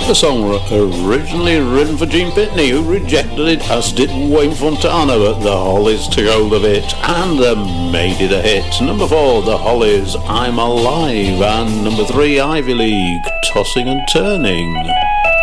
The song originally written for Gene Pitney, who rejected it, as did Wayne Fontana, but the Hollies took hold of it and made it a hit. Number 4, the Hollies, I'm Alive, and number 3, Ivy League, Tossing and Turning.